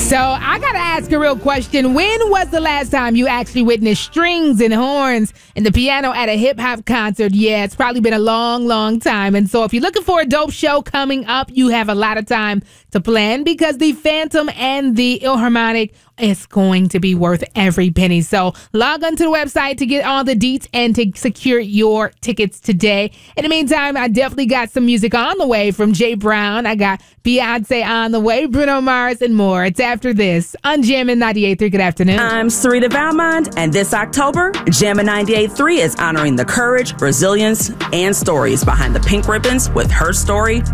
So I got to ask a real question. When was the last time you actually witnessed strings and horns and the piano at a hip-hop concert? Yeah, it's probably been a long, long time. And so if you're looking for a dope show coming up, you have a lot of time to plan because the Phantom and the Philharmonic is going to be worth every penny. So log on to the website to get all the deets and to secure your tickets today. In the meantime, I definitely got some music on the way from Jay Brown. I got Beyonce on the way, Bruno Mars, and more. It's after this on Jammin' 98.3. Good afternoon. I'm Sarita Valmont, and this October, Jammin' 98.3 is honoring the courage, resilience, and stories behind the pink ribbons with her story